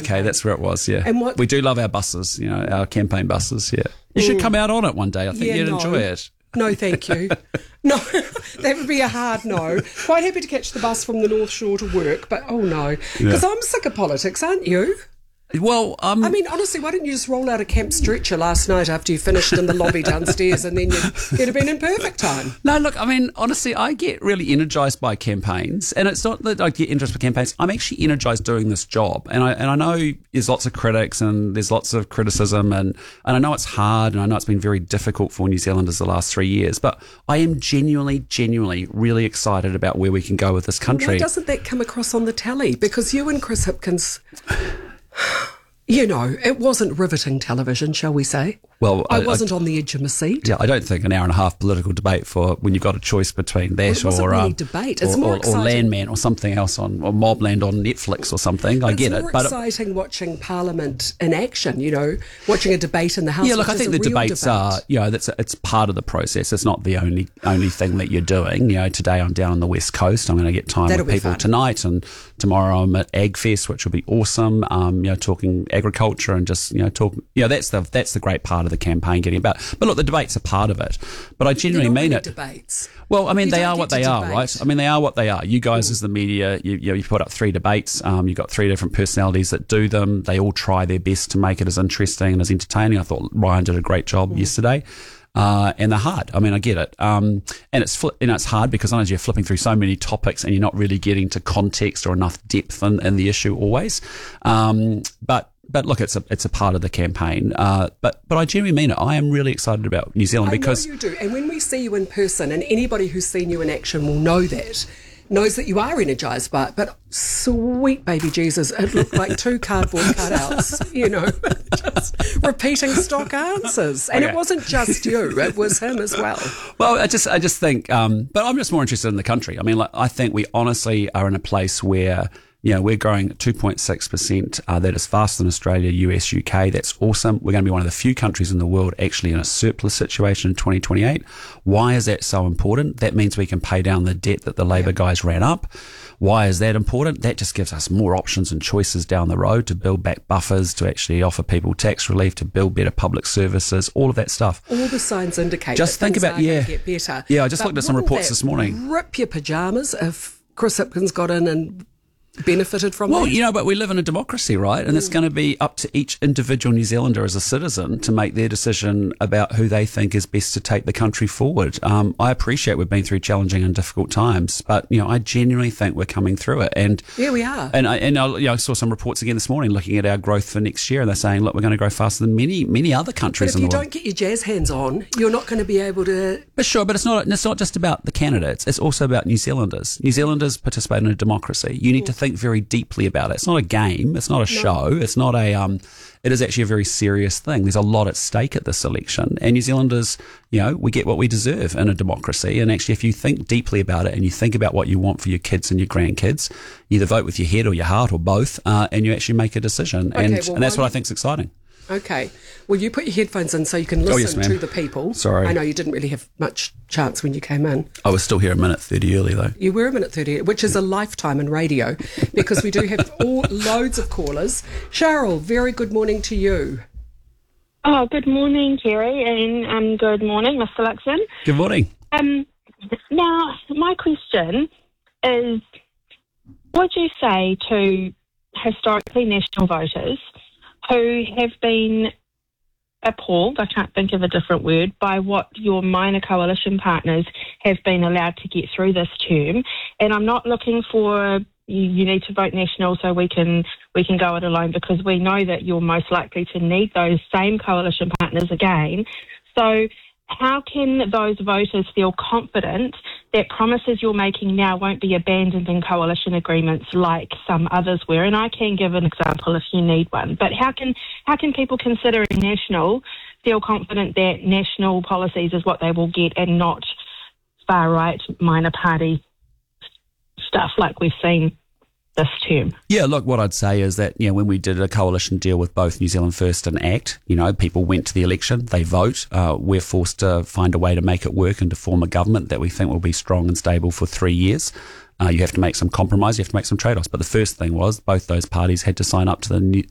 okay, that's where it was, yeah. And what- we do love our buses, our campaign buses, yeah. You should come out on it one day. I think you'd enjoy it. No, thank you. No, that would be a hard no. Quite happy to catch the bus from the North Shore to work, but no. Because I'm sick of politics, aren't you? Well, I mean, honestly, why didn't you just roll out a camp stretcher last night after you finished in the lobby downstairs, and then you'd have been in perfect time? No, look, I mean, honestly, I get really energised by campaigns, and it's not that I get energised by campaigns. I'm actually energised doing this job, and I know there's lots of critics and there's lots of criticism, and I know it's hard, and I know it's been very difficult for New Zealanders the last 3 years, but I am genuinely really excited about where we can go with this country. Why doesn't that come across on the telly? Because you and Chris Hipkins... it wasn't riveting television, shall we say? Well, I wasn't on the edge of my seat. Yeah, I don't think an hour and a half political debate for when you've got a choice between that it wasn't really debate. It's more or exciting. Landman or something else or Mobland on Netflix or something. I get it. It's more exciting watching Parliament in action, watching a debate in the House. Yeah, look, I think the debates are, it's part of the process. It's not the only thing that you're doing. Today I'm down on the West Coast. I'm going to get time with people tonight, and tomorrow I'm at AgFest, which will be awesome. Talking agriculture and just talk. That's the great part of the campaign getting about. But look, the debates are part of it. But I genuinely mean it. Debates. Well, I mean, they are what they are, right? I mean, they are what they are. You guys, as the media, you put up 3 debates. You've got 3 different personalities that do them. They all try their best to make it as interesting and as entertaining. I thought Ryan did a great job yesterday. And they're hard. I mean, I get it. And it's hard because sometimes you're flipping through so many topics and you're not really getting to context or enough depth in the issue always. But look, it's a part of the campaign. But I genuinely mean it. I am really excited about New Zealand because I know you do. And when we see you in person, and anybody who's seen you in action will knows that you are energised by it. But sweet baby Jesus, it looked like 2 cardboard cutouts, just repeating stock answers. And It wasn't just you; it was him as well. Well, I just think, but I'm just more interested in the country. I mean, I think we honestly are in a place where. We're growing at 2.6%. That is faster than Australia, US, UK. That's awesome. We're going to be one of the few countries in the world actually in a surplus situation in 2028. Why is that so important? That means we can pay down the debt that the Labour guys ran up. Why is that important? That just gives us more options and choices down the road to build back buffers, to actually offer people tax relief, to build better public services, all of that stuff. All the signs indicate just that think about, going to get better. Yeah, I just looked at some reports this morning. Rip your pyjamas if Chris Hipkins got in and benefited from that? Well, but we live in a democracy, right? And it's going to be up to each individual New Zealander as a citizen to make their decision about who they think is best to take the country forward. I appreciate we've been through challenging and difficult times, but, I genuinely think we're coming through it. And yeah, we are. And I saw some reports again this morning looking at our growth for next year, and they're saying, look, we're going to grow faster than many other countries in the world. But if you don't get your jazz hands on, you're not going to be able to... But sure, but it's not just about the candidates. It's also about New Zealanders. New Zealanders participate in a democracy. You need to think very deeply about it. It's not a game. It's not a show. It's not it is actually a very serious thing. There's a lot at stake at this election. And New Zealanders, we get what we deserve in a democracy. And actually, if you think deeply about it and you think about what you want for your kids and your grandkids, you either vote with your head or your heart or both, and you actually make a decision. Okay, and that's what I think is exciting. Okay. Well, you put your headphones in so you can listen to the people. Sorry. I know you didn't really have much chance when you came in. I was still here a minute 30 early, though. You were a minute 30, which is a lifetime in radio, because we do have loads of callers. Cheryl, very good morning to you. Oh, good morning, Kerry, and good morning, Mr. Luxon. Good morning. Now, my question is, what would you say to historically national voters who have been appalled, I can't think of a different word, by what your minor coalition partners have been allowed to get through this term? And I'm not looking for you need to vote national so we can go it alone, because we know that you're most likely to need those same coalition partners again. So how can those voters feel confident that promises you're making now won't be abandoned in coalition agreements like some others were? And I can give an example if you need one. But how can people considering national feel confident that national policies is what they will get and not far-right minor party stuff like we've seen this term? Yeah, look, what I'd say is that, when we did a coalition deal with both New Zealand First and ACT, people went to the election, they vote, we're forced to find a way to make it work and to form a government that we think will be strong and stable for 3 years. You have to make some compromise, you have to make some trade-offs. But the first thing was both those parties had to sign up to